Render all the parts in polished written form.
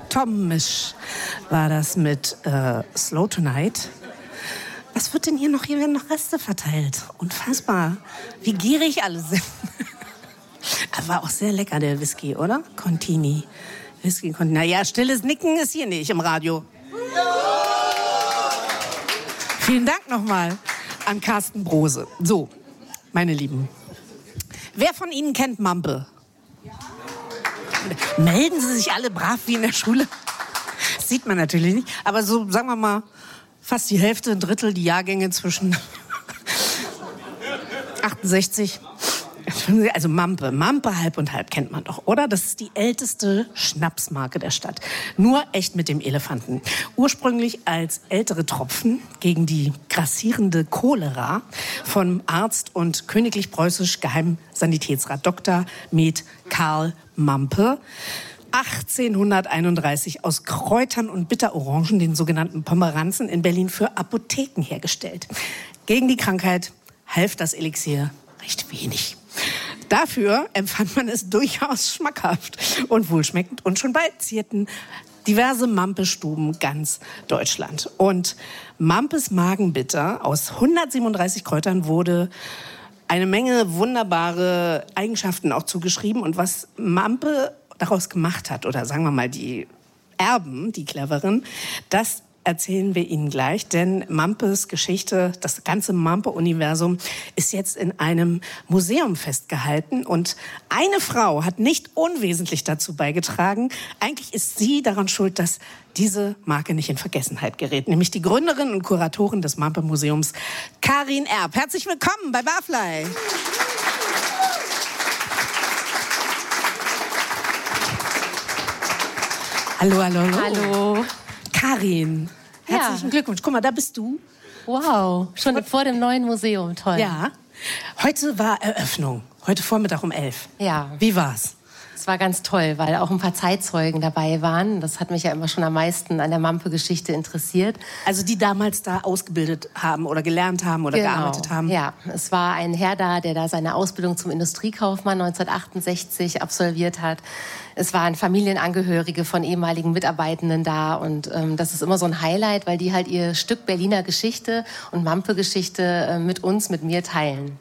Tom Misch war das mit Slow Tonight. Was wird denn hier noch? Hier werden noch Reste verteilt. Unfassbar, wie gierig alle sind. Aber war auch sehr lecker, der Whisky, oder? Contini. Whisky Contini. Naja, stilles Nicken ist hier nicht im Radio. Vielen Dank nochmal an Carsten Brose. So, meine Lieben. Wer von Ihnen kennt Mampe? Melden Sie sich alle brav wie in der Schule? Das sieht man natürlich nicht. Aber so, sagen wir mal, fast die Hälfte, ein Drittel, die Jahrgänge zwischen 68. Also Mampe, halb und halb kennt man doch, oder? Das ist die älteste Schnapsmarke der Stadt. Nur echt mit dem Elefanten. Ursprünglich als ältere Tropfen gegen die grassierende Cholera vom Arzt und königlich preußisch Geheimsanitätsrat Dr. Med Karl Mampe. 1831 aus Kräutern und Bitterorangen, den sogenannten Pomeranzen, in Berlin für Apotheken hergestellt. Gegen die Krankheit half das Elixier recht wenig. Dafür empfand man es durchaus schmackhaft und wohlschmeckend. Und schon bald zierten diverse Mampe-Stuben ganz Deutschland. Und Mampes Magenbitter aus 137 Kräutern wurde eine Menge wunderbare Eigenschaften auch zugeschrieben. Und was Mampe daraus gemacht hat, oder sagen wir mal die Erben, die Cleveren, das erzählen wir Ihnen gleich, denn Mampes Geschichte, das ganze Mampe-Universum ist jetzt in einem Museum festgehalten und eine Frau hat nicht unwesentlich dazu beigetragen. Eigentlich ist sie daran schuld, dass diese Marke nicht in Vergessenheit gerät, nämlich die Gründerin und Kuratorin des Mampe-Museums, Karin Erb. Herzlich willkommen bei Barfly. Hallo, hallo, hallo. Hallo. Karin, herzlichen Glückwunsch. Guck mal, da bist du. Wow, schon vor dem neuen Museum, toll. Ja, heute war Eröffnung, heute Vormittag um 11. Ja. Wie war's? Es war ganz toll, weil auch ein paar Zeitzeugen dabei waren. Das hat mich ja immer schon am meisten an der Mampe-Geschichte interessiert. Also die damals da ausgebildet haben oder gelernt haben oder gearbeitet haben? Ja, es war ein Herr da, der da seine Ausbildung zum Industriekaufmann 1968 absolviert hat. Es waren Familienangehörige von ehemaligen Mitarbeitenden da und das ist immer so ein Highlight, weil die halt ihr Stück Berliner Geschichte und Mampe-Geschichte mit mir teilen.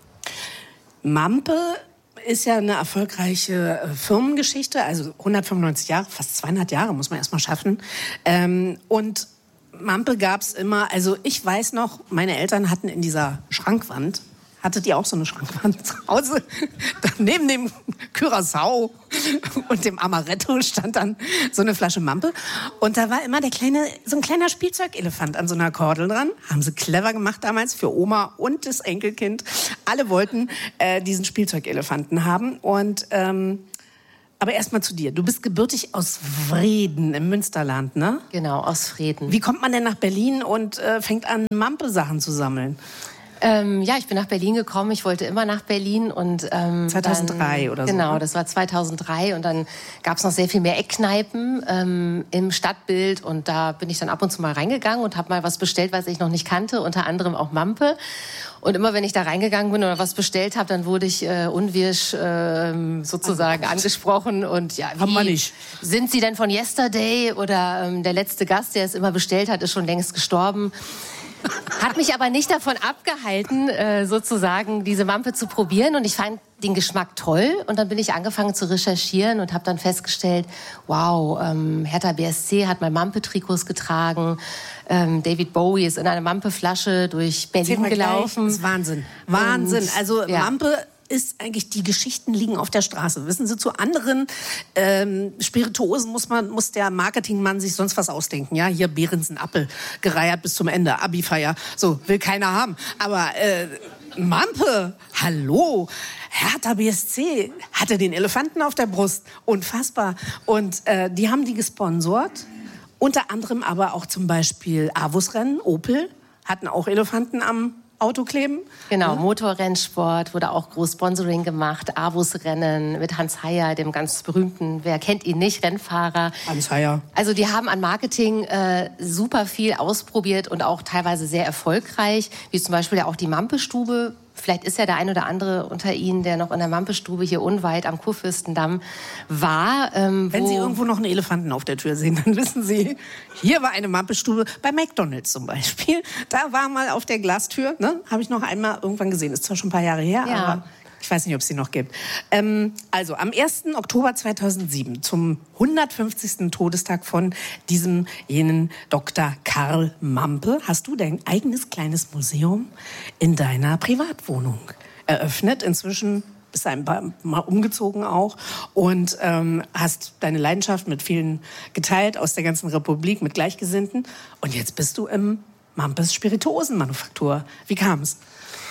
Mampe ist ja eine erfolgreiche Firmengeschichte, also 195 Jahre, fast 200 Jahre muss man erst mal schaffen. Und Mampe gab's immer, also ich weiß noch, meine Eltern hatten in dieser Schrankwand, hattet ihr auch so eine Schrankwand zu Hause? Neben dem Curaçao und dem Amaretto stand dann so eine Flasche Mampe. Und da war immer so ein kleiner Spielzeugelefant an so einer Kordel dran. Haben sie clever gemacht damals für Oma und das Enkelkind. Alle wollten diesen Spielzeugelefanten haben. Und aber erst mal zu dir. Du bist gebürtig aus Vreden im Münsterland, ne? Genau, aus Vreden. Wie kommt man denn nach Berlin und fängt an, Mampe-Sachen zu sammeln? Ich bin nach Berlin gekommen. Ich wollte immer nach Berlin und 2003 dann, oder so. Genau, das war 2003 und dann gab es noch sehr viel mehr Eckkneipen im Stadtbild und da bin ich dann ab und zu mal reingegangen und habe mal was bestellt, was ich noch nicht kannte, unter anderem auch Mampe. Und immer wenn ich da reingegangen bin oder was bestellt habe, dann wurde ich unwirsch sozusagen angesprochen und ja, wie sind Sie denn von Yesterday oder der letzte Gast, der es immer bestellt hat, ist schon längst gestorben. Hat mich aber nicht davon abgehalten, sozusagen diese Mampe zu probieren. Und ich fand den Geschmack toll. Und dann bin ich angefangen zu recherchieren und habe dann festgestellt, wow, Hertha BSC hat mal Mampe-Trikots getragen. David Bowie ist in einer Mampe-Flasche durch Berlin gelaufen. Das ist Wahnsinn. Wahnsinn. Also Mampe ist eigentlich, die Geschichten liegen auf der Straße. Wissen Sie, zu anderen Spirituosen muss der Marketingmann sich sonst was ausdenken. Ja, hier Behrensen Appel, gereiert bis zum Ende, Abi-Feier. So, will keiner haben. Aber Mampe, hallo, Hertha BSC hatte den Elefanten auf der Brust. Unfassbar. Und die haben die gesponsort. Unter anderem aber auch zum Beispiel Avus-Rennen, Opel, hatten auch Elefanten am Auto kleben. Genau, ja. Motorrennsport wurde auch groß Sponsoring gemacht. Avus-Rennen mit Hans Heyer, dem ganz berühmten, wer kennt ihn nicht, Rennfahrer. Hans Heyer. Also die haben an Marketing super viel ausprobiert und auch teilweise sehr erfolgreich, wie zum Beispiel ja auch die Mampe-Stube vielleicht ist ja der ein oder andere unter Ihnen, der noch in der Mampestube hier unweit am Kurfürstendamm war. Wenn Sie irgendwo noch einen Elefanten auf der Tür sehen, dann wissen Sie, hier war eine Mampestube, bei McDonald's zum Beispiel. Da war mal auf der Glastür, ne, habe ich noch einmal irgendwann gesehen. Ist zwar schon ein paar Jahre her, aber ich weiß nicht, ob es sie noch gibt. Also am 1. Oktober 2007, zum 150. Todestag von jenen Dr. Karl Mampe, hast du dein eigenes kleines Museum in deiner Privatwohnung eröffnet. Inzwischen bist du ein paar Mal umgezogen auch und hast deine Leidenschaft mit vielen geteilt aus der ganzen Republik, mit Gleichgesinnten. Und jetzt bist du im Mampes Spirituosenmanufaktur. Wie kam es?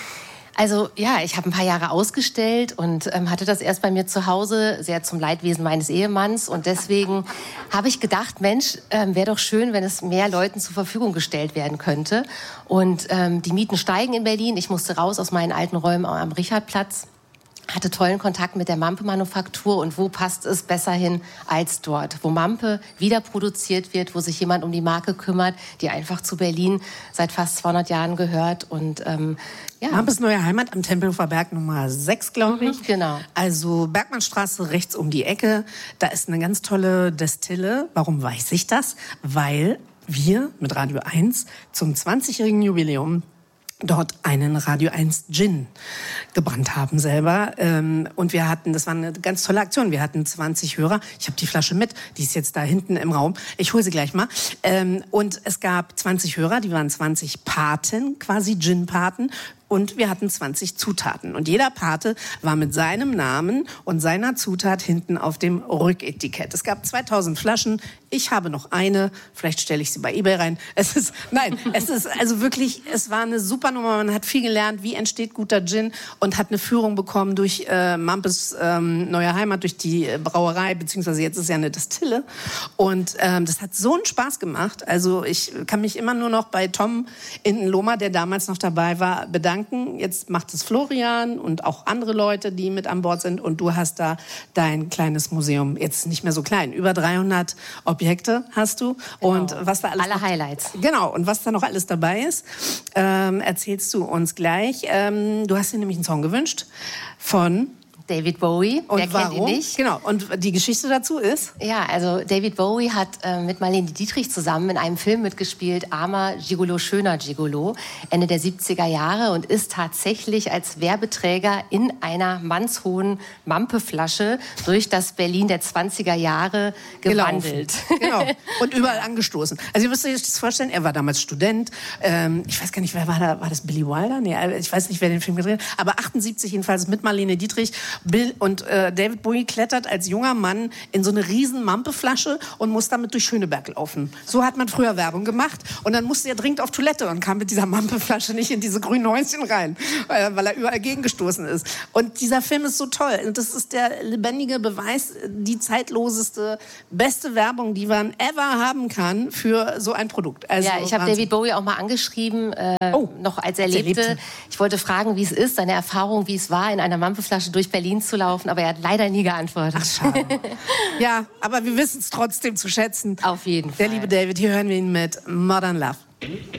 Also ja, ich habe ein paar Jahre ausgestellt und hatte das erst bei mir zu Hause, sehr zum Leidwesen meines Ehemanns. Und deswegen habe ich gedacht, Mensch, wäre doch schön, wenn es mehr Leuten zur Verfügung gestellt werden könnte. Und die Mieten steigen in Berlin. Ich musste raus aus meinen alten Räumen am Richardplatz. Hatte tollen Kontakt mit der Mampe-Manufaktur und wo passt es besser hin als dort, wo Mampe wieder produziert wird, wo sich jemand um die Marke kümmert, die einfach zu Berlin seit fast 200 Jahren gehört. Und Mampes neue Heimat am Tempelhofer Berg Nummer 6, glaube ich. Genau. Also Bergmannstraße rechts um die Ecke. Da ist eine ganz tolle Destille. Warum weiß ich das? Weil wir mit Radio 1 zum 20-jährigen Jubiläum dort einen Radio 1 Gin gebrannt haben selber. Und wir hatten, das war eine ganz tolle Aktion, wir hatten 20 Hörer. Ich habe die Flasche mit, die ist jetzt da hinten im Raum. Ich hole sie gleich mal. Und es gab 20 Hörer, die waren 20 Paten, quasi Gin-Paten. Und wir hatten 20 Zutaten. Und jeder Pate war mit seinem Namen und seiner Zutat hinten auf dem Rücketikett. Es gab 2000 Flaschen. Ich habe noch eine. Vielleicht stelle ich sie bei eBay rein. Es ist also wirklich, es war eine super Nummer. Man hat viel gelernt, wie entsteht guter Gin und hat eine Führung bekommen durch Mampes neue Heimat, durch die Brauerei, beziehungsweise jetzt ist ja eine Destille. Und das hat so einen Spaß gemacht. Also ich kann mich immer nur noch bei Tom in Loma, der damals noch dabei war, bedanken. Jetzt macht es Florian und auch andere Leute, die mit an Bord sind. Und du hast da dein kleines Museum, jetzt nicht mehr so klein, über 300 Objekte hast du. Genau. Und was da alles alle Highlights. Genau, und was da noch alles dabei ist, erzählst du uns gleich. Du hast dir nämlich einen Song gewünscht von David Bowie, und wer warum? kennt ihn nicht? Genau, und die Geschichte dazu ist? Ja, also David Bowie hat mit Marlene Dietrich zusammen in einem Film mitgespielt, Armer Gigolo, schöner Gigolo, Ende der 70er Jahre und ist tatsächlich als Werbeträger in einer mannshohen Mampeflasche durch das Berlin der 20er Jahre gewandelt. Genau, und überall angestoßen. Also ihr müsst euch das vorstellen, er war damals Student, ich weiß gar nicht, wer war da, war das Billy Wilder? Nee, ich weiß nicht, wer den Film gedreht hat, aber 78 jedenfalls mit Marlene Dietrich. Bill und David Bowie klettert als junger Mann in so eine riesen Mampeflasche und muss damit durch Schöneberg laufen. So hat man früher Werbung gemacht. Und dann musste er dringend auf Toilette und kam mit dieser Mampeflasche nicht in diese grünen Häuschen rein, weil er überall gegengestoßen ist. Und dieser Film ist so toll. Und das ist der lebendige Beweis, die zeitloseste, beste Werbung, die man ever haben kann für so ein Produkt. Also, ja, ich habe David Bowie auch mal angeschrieben, noch als er lebte. Ich wollte fragen, wie es ist, seine Erfahrung, wie es war, in einer Mampeflasche durch Berlin zu laufen, aber er hat leider nie geantwortet. Ach, schade. Ja, aber wir wissen es trotzdem zu schätzen. Auf jeden Fall. Der liebe David, hier hören wir ihn mit Modern Love.